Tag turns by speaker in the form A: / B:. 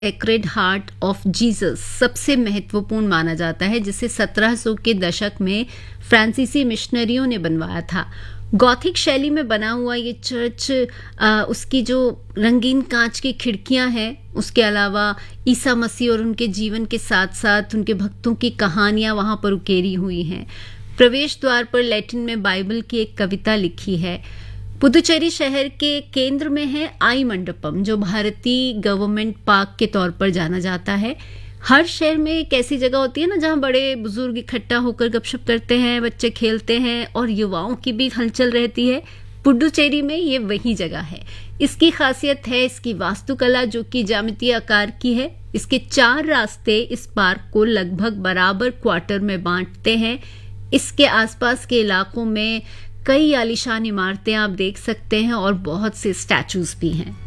A: Sacred heart of Jesus सबसे महत्वपूर्ण माना जाता है, जिसे 1700 के दशक में फ्रांसीसी मिशनरियों ने बनवाया था। गॉथिक शैली में बना हुआ ये चर्च, उसकी जो रंगीन कांच की खिड़कियां हैं, उसके अलावा ईसा मसीह और उनके जीवन के साथ साथ उनके भक्तों की कहानियां वहां पर उकेरी हुई हैं। प्रवेश द्वार पर लैटिन में बाइबल की एक कविता लिखी है। पुदुचेरी शहर के केंद्र में है आई मंडपम, जो भारतीय गवर्नमेंट पार्क के तौर पर जाना जाता है। हर शहर में एक ऐसी जगह होती है ना, जहाँ बड़े बुजुर्ग इकट्ठा होकर गपशप करते हैं, बच्चे खेलते हैं और युवाओं की भी हलचल रहती है। पुडुचेरी में ये वही जगह है। इसकी खासियत है इसकी वास्तुकला, जो कि ज्यामितीय आकार की है। इसके 4 रास्ते इस पार्क को लगभग बराबर क्वार्टर में बांटते हैं। इसके आसपास के इलाकों में कई आलीशान इमारतें आप देख सकते हैं और बहुत से स्टैचूज भी हैं।